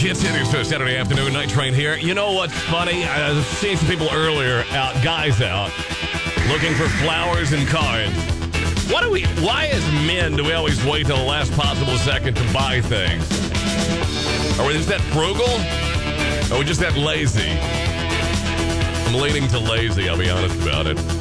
Kids Hitters for Saturday afternoon night train here. You know what's funny? I was seeing some people earlier guys out, looking for flowers and cards. Why as men do we always wait till the last possible second to buy things? Are we just that frugal? Or are we just that lazy? I'm leaning to lazy, I'll be honest about it.